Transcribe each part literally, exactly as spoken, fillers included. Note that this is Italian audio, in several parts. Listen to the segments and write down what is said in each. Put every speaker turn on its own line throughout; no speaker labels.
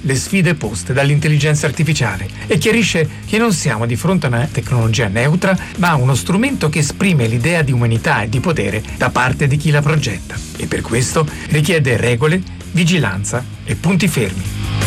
le sfide poste dall'intelligenza artificiale e chiarisce che non siamo di fronte a una tecnologia neutra, ma a uno strumento che esprime l'idea di umanità e di potere da parte di chi la progetta e per questo richiede regole, vigilanza e punti fermi.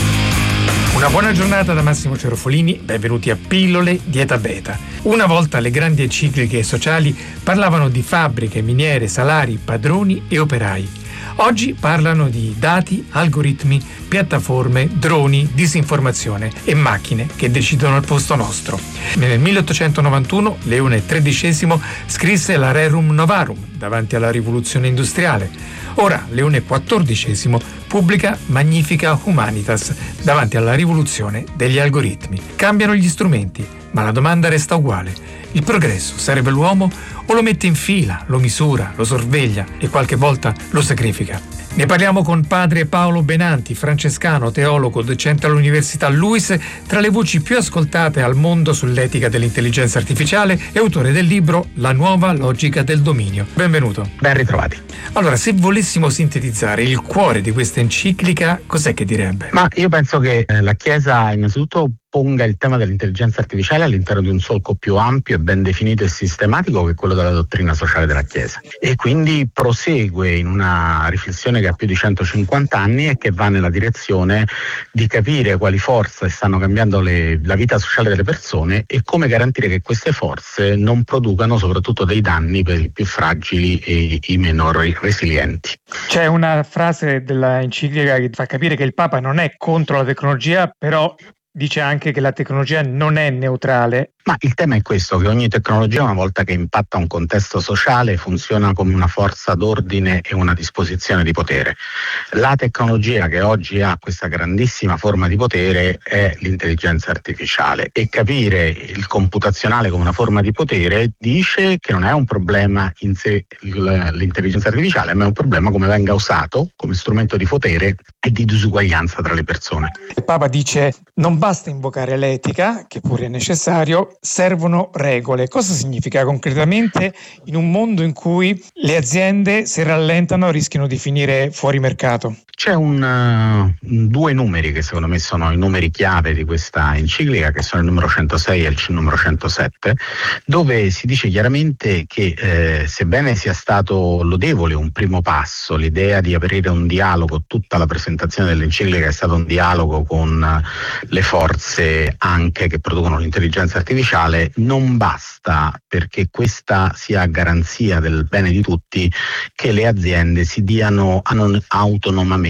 Una buona giornata da Massimo Cerofolini, benvenuti a Pillole Dieta Beta. Una volta le grandi encicliche sociali parlavano di fabbriche, miniere, salari, padroni e operai. Oggi parlano di dati, algoritmi, piattaforme, droni, disinformazione e macchine che decidono al posto nostro. Nel milleottocentonovantuno Leone tredicesimo scrisse la Rerum Novarum davanti alla rivoluzione industriale. Ora Leone quattordicesimo pubblica Magnifica Humanitas davanti alla rivoluzione degli algoritmi. Cambiano gli strumenti, ma la domanda resta uguale. Il progresso serve l'uomo o lo mette in fila, lo misura, lo sorveglia e qualche volta lo sacrifica? Ne parliamo con padre Paolo Benanti, francescano, teologo, docente all'Università LUISS, tra le voci più ascoltate al mondo sull'etica dell'intelligenza artificiale e autore del libro La nuova logica del dominio. Benvenuto.
Ben ritrovati.
Allora, se volessimo sintetizzare il cuore di questa enciclica, cos'è che direbbe?
Ma io penso che eh, la Chiesa innanzitutto ponga il tema dell'intelligenza artificiale all'interno di un solco più ampio e ben definito e sistematico che è quello della dottrina sociale della Chiesa e quindi prosegue in una riflessione che ha più di centocinquanta anni e che va nella direzione di capire quali forze stanno cambiando le, la vita sociale delle persone e come garantire che queste forze non producano soprattutto dei danni per i più fragili e i meno resilienti.
C'è una frase della enciclica che fa capire che il Papa non è contro la tecnologia, però dice anche che la tecnologia non è neutrale.
Ma il tema è questo, che ogni tecnologia, una volta che impatta un contesto sociale, funziona come una forza d'ordine e una disposizione di potere. La tecnologia che oggi ha questa grandissima forma di potere è l'intelligenza artificiale e capire il computazionale come una forma di potere dice che non è un problema in sé l'intelligenza artificiale, ma è un problema come venga usato come strumento di potere e di disuguaglianza tra le persone.
Il Papa dice non basta invocare l'etica, che pure è necessario, servono regole. Cosa significa concretamente in un mondo in cui le aziende, se rallentano, rischiano di finire fuori mercato?
C'è un, uh, due numeri che secondo me sono i numeri chiave di questa enciclica, che sono il numero centosei e il numero centosette, dove si dice chiaramente che eh, sebbene sia stato lodevole un primo passo, l'idea di aprire un dialogo, tutta la presentazione dell'enciclica è stato un dialogo con uh, le forze anche che producono l'intelligenza artificiale, non basta perché questa sia garanzia del bene di tutti che le aziende si diano autonomamente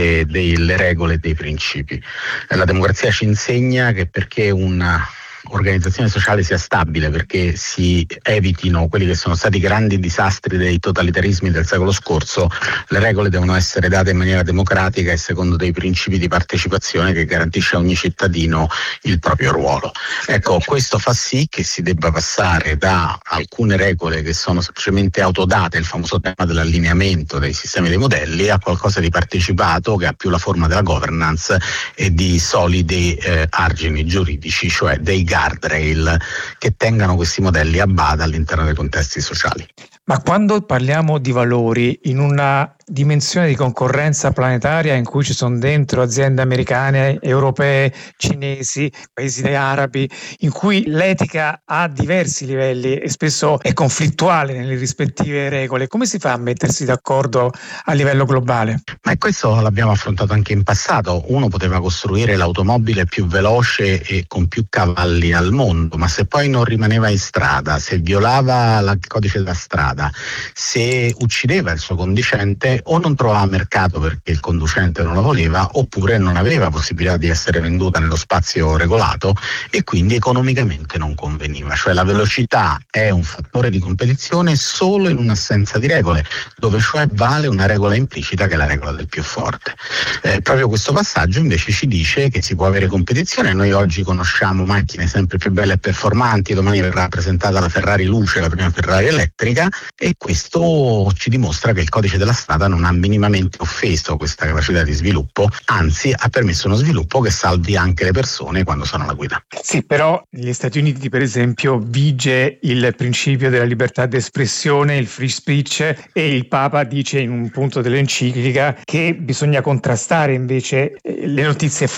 delle regole e dei principi. La democrazia ci insegna che perché una organizzazione sociale sia stabile, perché si evitino quelli che sono stati i grandi disastri dei totalitarismi del secolo scorso, le regole devono essere date in maniera democratica e secondo dei principi di partecipazione che garantisce a ogni cittadino il proprio ruolo. Ecco, questo fa sì che si debba passare da alcune regole che sono semplicemente autodate, il famoso tema dell'allineamento dei sistemi dei modelli, a qualcosa di partecipato che ha più la forma della governance e di solidi eh, argini giuridici, cioè dei guardrail che tengano questi modelli a bada all'interno dei contesti sociali.
Ma quando parliamo di valori in una dimensione di concorrenza planetaria in cui ci sono dentro aziende americane, europee, cinesi, paesi arabi, in cui l'etica ha diversi livelli e spesso è conflittuale nelle rispettive regole, come si fa a mettersi d'accordo a livello globale?
Ma questo l'abbiamo affrontato anche in passato. Uno poteva costruire l'automobile più veloce e con più cavalli al mondo, ma se poi non rimaneva in strada, se violava il codice della strada, se uccideva il suo conducente, o non trovava mercato perché il conducente non la voleva, oppure non aveva possibilità di essere venduta nello spazio regolato e quindi economicamente non conveniva. Cioè la velocità è un fattore di competizione solo in un'assenza di regole, dove cioè vale una regola implicita che è la regola del più forte. Eh, proprio questo passaggio invece ci dice che si può avere competizione. Noi oggi conosciamo macchine sempre più belle e performanti, domani verrà presentata la Ferrari Luce, la prima Ferrari elettrica, e questo ci dimostra che il codice della strada non ha minimamente offeso questa capacità di sviluppo, anzi ha permesso uno sviluppo che salvi anche le persone quando sono alla guida.
Sì, però negli Stati Uniti per esempio vige il principio della libertà d'espressione, il free speech, e il Papa dice in un punto dell'enciclica che bisogna contrastare invece le notizie